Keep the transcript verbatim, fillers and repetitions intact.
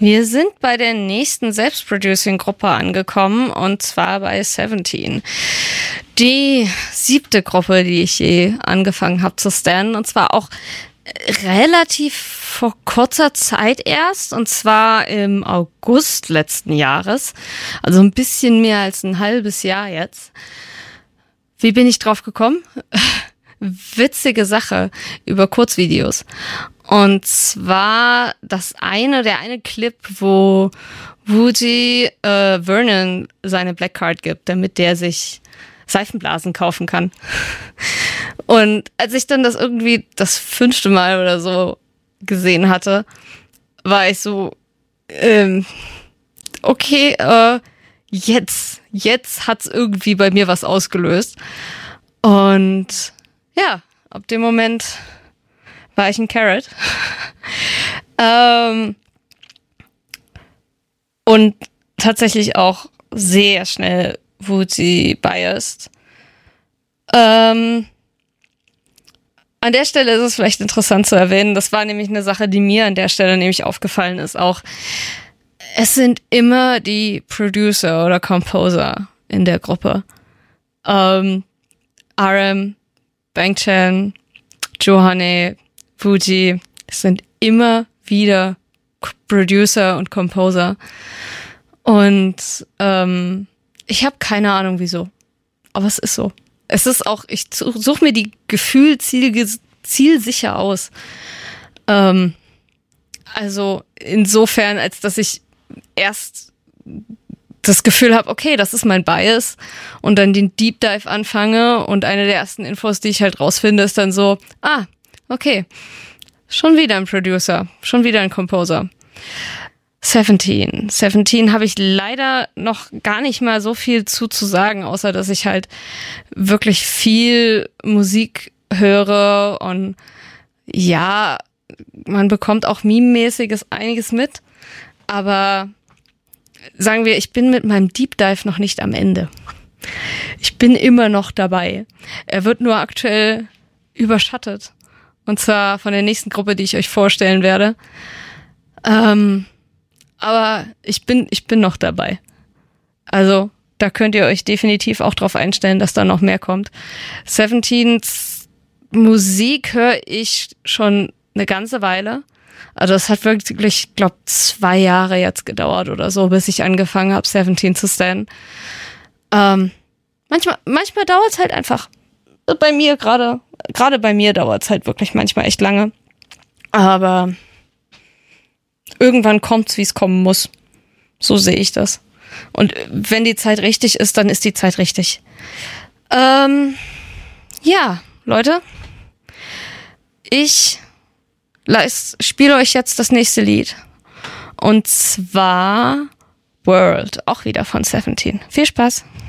Wir sind bei der nächsten Selbstproducing-Gruppe angekommen, und zwar bei Seventeen. Die siebte Gruppe, die ich je angefangen habe zu stannen, und zwar auch relativ vor kurzer Zeit erst, und zwar im August letzten Jahres, also ein bisschen mehr als ein halbes Jahr jetzt. Wie bin ich drauf gekommen? Witzige Sache über Kurzvideos. Und zwar das eine, der eine Clip, wo Woody äh, Vernon seine Black Card gibt, damit der sich Seifenblasen kaufen kann. Und als ich dann das irgendwie das fünfte Mal oder so gesehen hatte, war ich so, ähm, okay, äh, jetzt, jetzt hat's irgendwie bei mir was ausgelöst. Und ja, ab dem Moment war ich ein Carrot. ähm, und tatsächlich auch sehr schnell Woody biased. Ähm, an der Stelle ist es vielleicht interessant zu erwähnen, das war nämlich eine Sache, die mir an der Stelle nämlich aufgefallen ist auch. Es sind immer die Producer oder Composer in der Gruppe. Ähm, R M, Bang Chan, Johanne, Woody, es sind immer wieder Producer und Composer. Und ähm, ich habe keine Ahnung wieso. Aber es ist so. Es ist auch, ich suche mir die Gefühl ziel, zielsicher aus. Ähm, also insofern, als dass ich erst das Gefühl habe, okay, das ist mein Bias, und dann den Deep Dive anfange, und eine der ersten Infos, die ich halt rausfinde, ist dann so, ah, okay, schon wieder ein Producer, schon wieder ein Composer. Seventeen. Seventeen habe ich leider noch gar nicht mal so viel zu zu sagen, außer dass ich halt wirklich viel Musik höre, und ja, man bekommt auch meme-mäßiges einiges mit, aber sagen wir, ich bin mit meinem Deep Dive noch nicht am Ende. Ich bin immer noch dabei. Er wird nur aktuell überschattet. Und zwar von der nächsten Gruppe, die ich euch vorstellen werde. Ähm, aber ich bin, ich bin noch dabei. Also, da könnt ihr euch definitiv auch drauf einstellen, dass da noch mehr kommt. Seventeens Musik höre ich schon eine ganze Weile. Also es hat wirklich, ich glaube, zwei Jahre jetzt gedauert oder so, bis ich angefangen habe, Seventeen zu stannen. Ähm, manchmal, manchmal dauert es halt einfach. Bei mir gerade, gerade bei mir dauert es halt wirklich manchmal echt lange. Aber irgendwann kommt's, wie es kommen muss. So sehe ich das. Und wenn die Zeit richtig ist, dann ist die Zeit richtig. Ähm, ja, Leute. Ich spiele euch jetzt das nächste Lied. Und zwar World, auch wieder von Seventeen. Viel Spaß.